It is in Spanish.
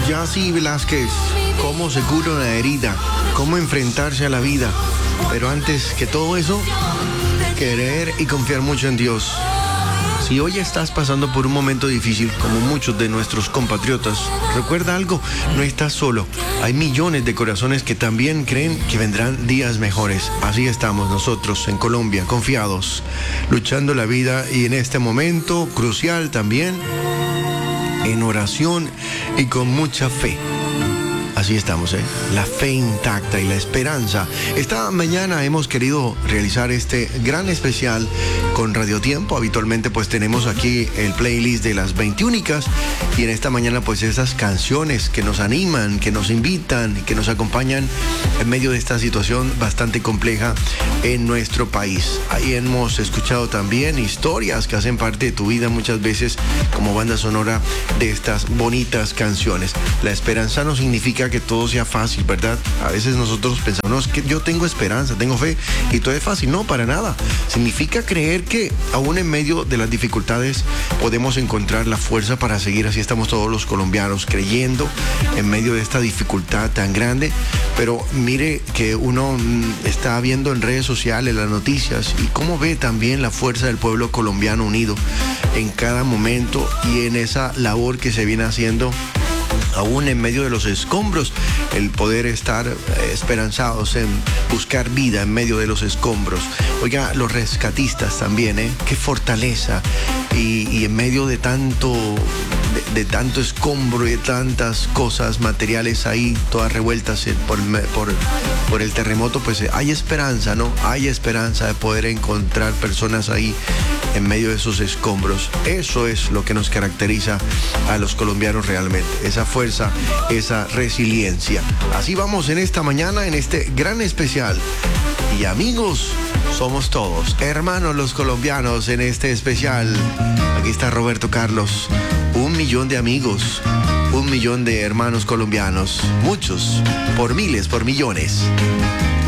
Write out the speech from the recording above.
Yacy Velázquez, cómo se cura una herida, cómo enfrentarse a la vida. Pero antes que todo eso, querer y confiar mucho en Dios. Si hoy estás pasando por un momento difícil, como muchos de nuestros compatriotas, recuerda algo, no estás solo. Hay millones de corazones que también creen que vendrán días mejores. Así estamos nosotros en Colombia, confiados, luchando la vida y en este momento crucial también, en oración y con mucha fe. Así estamos, la fe intacta y la esperanza. Esta mañana hemos querido realizar este gran especial con Radio Tiempo. Habitualmente pues tenemos aquí el playlist de las 21 y en esta mañana pues esas canciones que nos animan, que nos invitan, que nos acompañan en medio de esta situación bastante compleja en nuestro país. Ahí hemos escuchado también historias que hacen parte de tu vida muchas veces como banda sonora de estas bonitas canciones. La esperanza no significa que todo sea fácil, ¿verdad? A veces nosotros pensamos que yo tengo esperanza, tengo fe y todo es fácil. No, para nada. Significa creer que aún en medio de las dificultades podemos encontrar la fuerza para seguir. Así estamos todos los colombianos creyendo en medio de esta dificultad tan grande. Pero mire que uno está viendo en redes sociales las noticias y cómo ve también la fuerza del pueblo colombiano unido en cada momento y en esa labor que se viene haciendo aún en medio de los escombros, el poder estar esperanzados en buscar vida en medio de los escombros. Oiga, los rescatistas también, qué fortaleza. Y en medio de tanto escombro y de tantas cosas materiales ahí, todas revueltas por el terremoto, pues hay esperanza, ¿no? Hay esperanza de poder encontrar personas ahí en medio de esos escombros. Eso es lo que nos caracteriza a los colombianos realmente, esa fuerza, esa resiliencia. Así vamos en esta mañana, en este gran especial. Y amigos, somos todos, hermanos los colombianos en este especial. Aquí está Roberto Carlos, 1 millón de amigos, 1 millón de hermanos colombianos, muchos, por miles, por millones.